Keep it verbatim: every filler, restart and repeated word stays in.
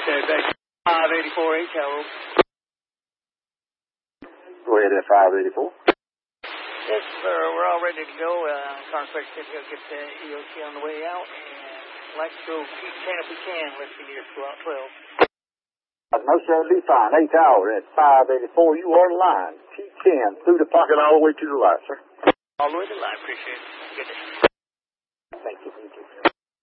Okay, back five eighty-four H, hello. Go ahead at five eighty-four. Yes, sir, we're all ready to go. Uh, car inspection to get the E O C on the way out, and like to go T ten if we can, unless you need us to go out twelve. No, sir, it'll be fine. Eight hour at five eighty-four. You are in line. T ten through the pocket all the way to the right, sir. All the way to the line. Appreciate it. Good day. Thank you. Thank you.